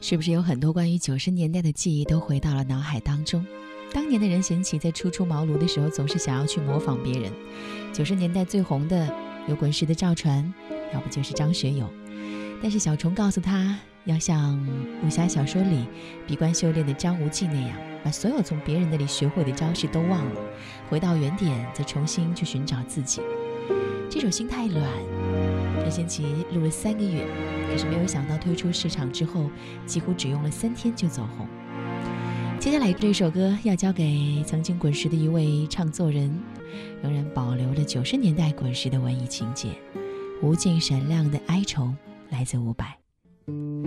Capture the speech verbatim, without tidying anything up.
是不是有很多关于九十年代的记忆都回到了脑海当中？当年的任贤齐在初出茅庐的时候，总是想要去模仿别人。九十年代最红的有滚石的赵传，要不就是张学友。但是小虫告诉他，要像武侠小说里闭关修炼的张无忌那样，把所有从别人那里学会的招式都忘了，回到原点，再重新去寻找自己。这首《心太软》，任贤齐录了三个月，可是没有想到推出市场之后，几乎只用了三天就走红。接下来这首歌要交给曾经滚石的一位唱作人，仍然保留了九十年代滚石的文艺情节，无尽闪亮的哀愁，来自伍佰。